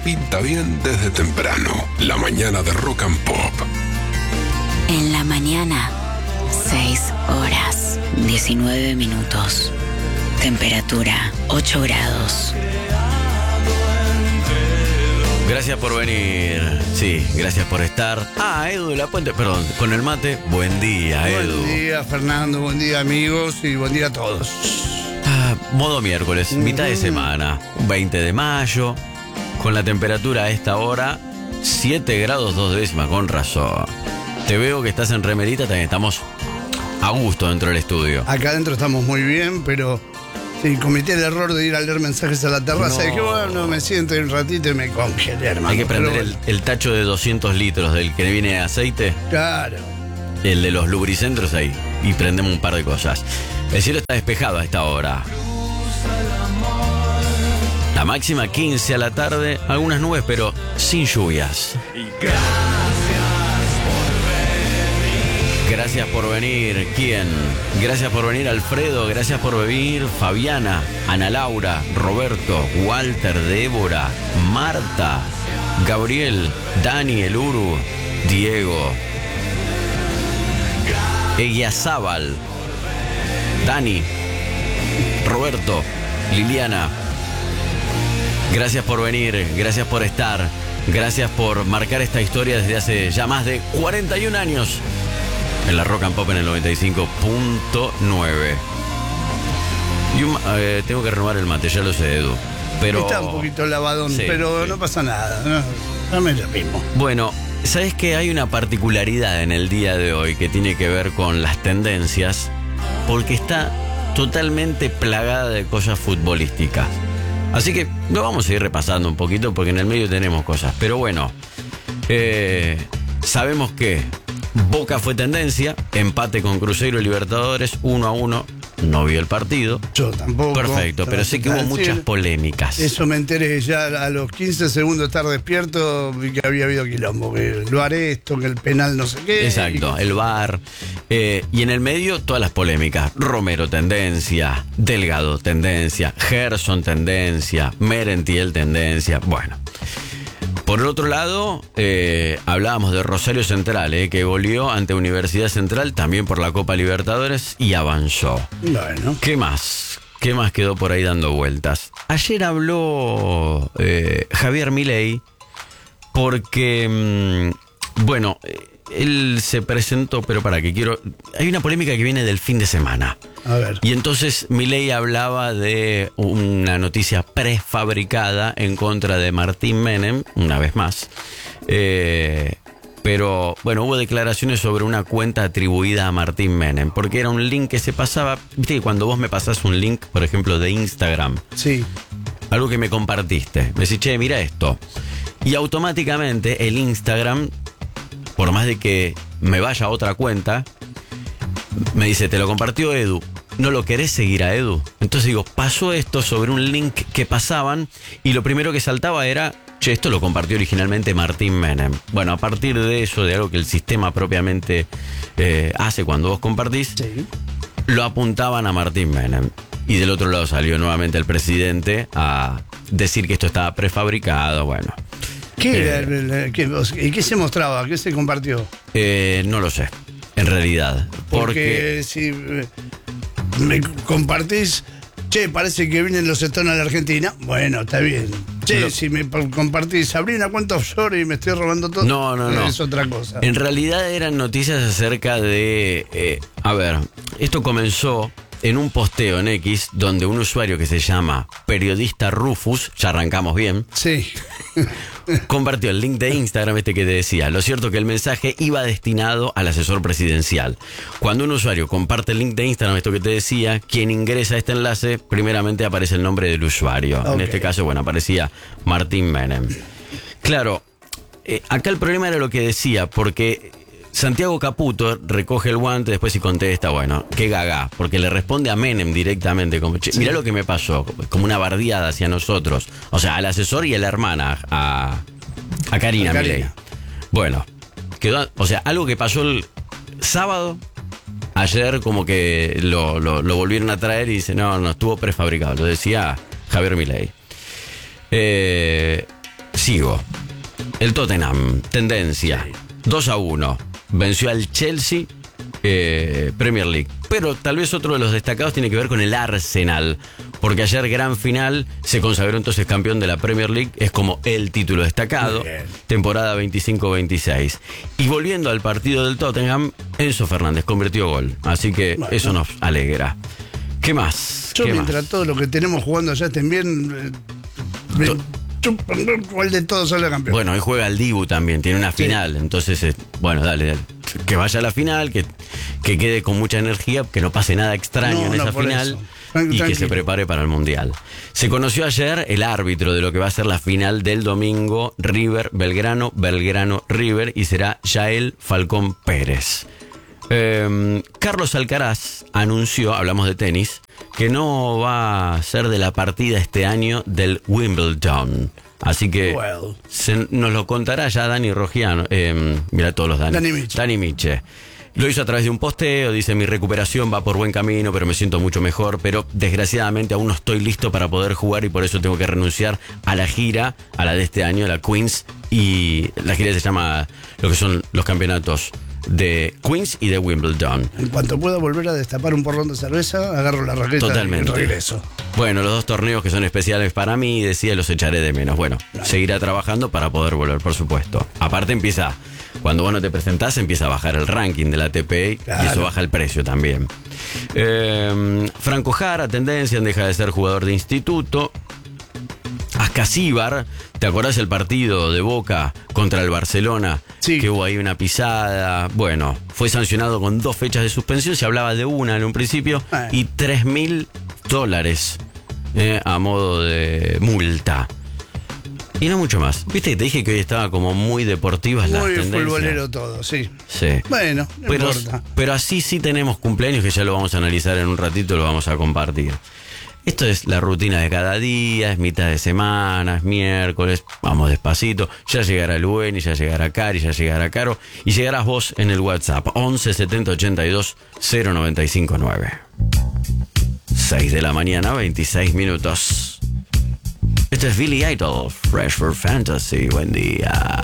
pinta bien desde temprano. La mañana de Rock and Pop. En la mañana, 6 horas, 19 minutos. Temperatura, 8 grados. Gracias por venir. Sí, gracias por estar. Edu de la Puente, perdón, con el mate. Buen día, Edu. Buen día, Fernando. Buen día, amigos. Y buen día a todos. Modo miércoles, mitad de semana, 20 de mayo, con la temperatura a esta hora, 7 grados 2 décimas, con razón. Te veo que estás en remerita, también estamos a gusto dentro del estudio. Acá adentro estamos muy bien, pero sí, cometí el error de ir a leer mensajes a la terraza. No. Dije, bueno, me siento un ratito y me congelé, hermano. Hay que prender Pero bueno, el tacho de 200 litros del que viene de aceite, Claro. el de los lubricentros ahí, y prendemos un par de cosas. El cielo está despejado a esta hora. La máxima 15 a la tarde, algunas nubes, pero sin lluvias. Gracias por venir. ¿Quién? Gracias por venir, Alfredo. Gracias por venir, Fabiana, Ana Laura, Roberto, Walter, Débora, Marta, Gabriel, Dani, Eluru, Diego, Eguiazábal, Dani, Roberto, Liliana. Gracias por venir, gracias por estar, gracias por marcar esta historia desde hace ya más de 41 años en la Rock and Pop en el 95.9. Tengo que renovar el mate, ya lo sé, Edu. Pero Está un poquito lavadón, Sí, pero sí. no pasa nada. No, dame lo mismo. Bueno, ¿sabes que hay una particularidad en el día de hoy que tiene que ver con las tendencias? Porque está totalmente plagada de cosas futbolísticas. Así que lo vamos a ir repasando un poquito porque en el medio tenemos cosas. Pero bueno, sabemos que Boca fue tendencia, empate con Cruzeiro y Libertadores, 1-1. No vi el partido. Yo tampoco. Perfecto, pero sé que hubo muchas polémicas. Eso me enteré ya a los 15 segundos de estar despierto, vi que había habido quilombo, que lo haré esto, que el penal no sé qué. Exacto, el VAR. Y en el medio, todas las polémicas. Romero, tendencia. Delgado, tendencia. Gerson, tendencia. Merentiel, tendencia. Bueno. Por el otro lado, hablábamos de Rosario Central, que volvió ante Universidad Central, también por la Copa Libertadores, y avanzó. Bueno. ¿Qué más? ¿Qué más quedó por ahí dando vueltas? Ayer habló Javier Milei porque, bueno, él se presentó, pero para que quiero... Hay una polémica que viene del fin de semana. A ver. Y entonces Milei hablaba de una noticia prefabricada en contra de Martín Menem, una vez más. Pero, bueno, hubo declaraciones sobre una cuenta atribuida a Martín Menem, porque era un link que se pasaba. Viste que cuando vos me pasás un link, por ejemplo, de Instagram, Sí. algo que me compartiste, me decís, che, mira esto. Y automáticamente el Instagram, por más de que me vaya a otra cuenta, me dice, te lo compartió Edu. ¿No lo querés seguir a Edu? Entonces digo, pasó esto sobre un link que pasaban y lo primero que saltaba era, che, esto lo compartió originalmente Martín Menem. Bueno, a partir de eso, de algo que el sistema propiamente hace cuando vos compartís, Sí. lo apuntaban a Martín Menem. Y del otro lado salió nuevamente el presidente a decir que esto estaba prefabricado, bueno. ¿Qué era? ¿Y qué se mostraba? ¿Qué se compartió? No lo sé, en realidad. Porque si me compartís, che, parece que vienen los Stones a la Argentina. Bueno, está bien. Che, si me compartís, abrí una cuenta offshore y me estoy robando todo. No. Es otra cosa. En realidad eran noticias acerca de... a ver, esto comenzó en un posteo en X donde un usuario que se llama Periodista Rufus, ya arrancamos bien, Sí. compartió el link de Instagram que te decía. Lo cierto que el mensaje iba destinado al asesor presidencial. Cuando un usuario comparte el link de Instagram, esto que te decía, quien ingresa a este enlace, primeramente aparece el nombre del usuario. En Ok. este caso, bueno, aparecía Martín Menem. Claro, acá el problema era lo que decía, porque Santiago Caputo recoge el guante después y contesta, bueno, qué gaga, porque le responde a Menem directamente, como, che, mirá lo que me pasó, como una bardeada hacia nosotros, o sea, al asesor y a la hermana, a Karina Milei. Bueno, quedó, o sea, algo que pasó el sábado, ayer como que lo volvieron a traer y dice, no, estuvo prefabricado, lo decía Javier Milei. Sigo. El Tottenham, tendencia, 2-1. Venció al Chelsea, Premier League. Pero tal vez otro de los destacados tiene que ver con el Arsenal, porque ayer gran final, se consagró entonces campeón de la Premier League, es como el título destacado, temporada 25-26. Y volviendo al partido del Tottenham, Enzo Fernández convirtió gol, así que eso nos alegra. ¿Qué más? Yo mientras todo lo que tenemos jugando allá estén bien, ¿cuál de todos sale campeón? Bueno, hoy juega el Dibu también, tiene una final, entonces, bueno, dale. Que vaya a la final, que quede con mucha energía, que no pase nada extraño en esa final y que se prepare para el Mundial. Se conoció ayer el árbitro de lo que va a ser la final del domingo, River-Belgrano, Belgrano-River, y será Yael Falcón Pérez. Carlos Alcaraz anunció, hablamos de tenis, que no va a ser de la partida este año del Wimbledon. Así que nos lo contará ya Dani Rogiano. Mira todos los Dani. Dani Miche. Lo hizo a través de un posteo, dice: mi recuperación va por buen camino, pero me siento mucho mejor, pero desgraciadamente aún no estoy listo para poder jugar y por eso tengo que renunciar a la gira, a la de este año, la Queens, y la gira se llama lo que son los campeonatos de Queens y de Wimbledon. En cuanto pueda volver a destapar un porrón de cerveza, agarro la raqueta y regreso. Bueno, los 2 torneos que son especiales para mí, decía, los echaré de menos. Bueno, seguirá trabajando para poder volver, por supuesto. Aparte empieza, cuando vos no te presentás, empieza a bajar el ranking de la ATP y eso baja el precio también. Franco Jara, tendencia, deja de ser jugador de instituto. Ascasíbar, ¿te acordás el partido de Boca contra el Barcelona? Sí. Que hubo ahí una pisada. Bueno, fue sancionado con 2 fechas de suspensión. Se hablaba de una en un principio y $3.000 a modo de multa. Y no mucho más. Viste que te dije que hoy estaba como muy deportivas las tendencias. Muy futbolero todo, sí. Bueno, no importa. Pero así sí tenemos cumpleaños que ya lo vamos a analizar en un ratito, lo vamos a compartir. Esto es la rutina de cada día, es mitad de semana, es miércoles, vamos despacito. Ya llegará Luen, ya llegará Cari, ya llegará Caro. Y llegarás vos en el WhatsApp, 11 70 82 0959. 6 de la mañana, 26 minutos. Esto es Billy Idol, Fresh for Fantasy. Buen día.